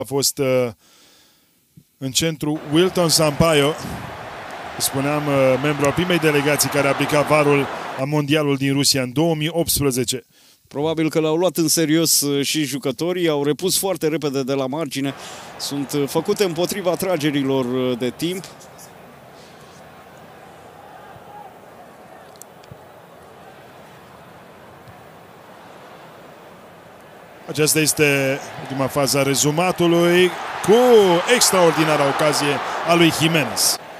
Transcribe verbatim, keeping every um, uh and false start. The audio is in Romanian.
A fost uh, în centru Wilton Sampaio, spuneam, uh, membru al primei delegații care a aplicat varul la mondialul din Rusia în două mii optsprezece. Probabil că l-au luat în serios și jucătorii, au repus foarte repede de la margine, sunt făcute împotriva tragerilor de timp. Aceasta este ultima fază a rezumatului cu extraordinară ocazie a lui Jimenez.